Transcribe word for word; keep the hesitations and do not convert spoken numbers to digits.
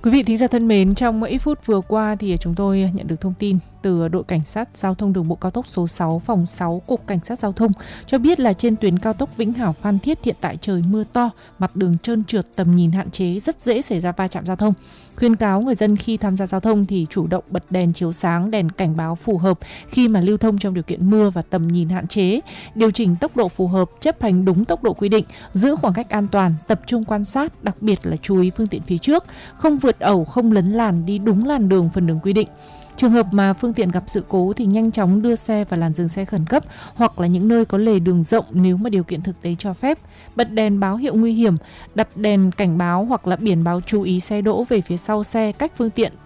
Quý vị thính giả thân mến, trong ít phút vừa qua thì chúng tôi nhận được thông tin từ đội cảnh sát giao thông đường bộ cao tốc số sáu, phòng sáu, Cục Cảnh sát Giao thông cho biết là trên tuyến cao tốc Vĩnh Hảo - Phan Thiết hiện tại trời mưa to, mặt đường trơn trượt, tầm nhìn hạn chế, rất dễ xảy ra va chạm giao thông. Khuyên cáo người dân khi tham gia giao thông thì chủ động bật đèn chiếu sáng, đèn cảnh báo phù hợp khi mà lưu thông trong điều kiện mưa và tầm nhìn hạn chế, điều chỉnh tốc độ phù hợp, chấp hành đúng tốc độ quy định, giữ khoảng cách an toàn, tập trung quan sát, đặc biệt là chú ý phương tiện phía trước, không vượt ẩu, không lấn làn, đi đúng làn đường phần đường quy định. Trường hợp mà phương tiện gặp sự cố thì nhanh chóng đưa xe vào làn dừng xe khẩn cấp hoặc là những nơi có lề đường rộng nếu mà điều kiện thực tế cho phép. Bật đèn báo hiệu nguy hiểm, đặt đèn cảnh báo hoặc là biển báo chú ý xe đỗ về phía sau xe, cách phương tiện